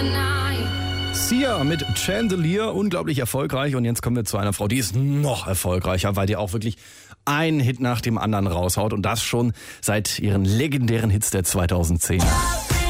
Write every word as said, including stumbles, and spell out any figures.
Sia mit Chandelier, unglaublich erfolgreich. Und jetzt kommen wir zu einer Frau, die ist noch erfolgreicher, weil die auch wirklich einen Hit nach dem anderen raushaut. Und das schon seit ihren legendären Hits der zweitausendzehner.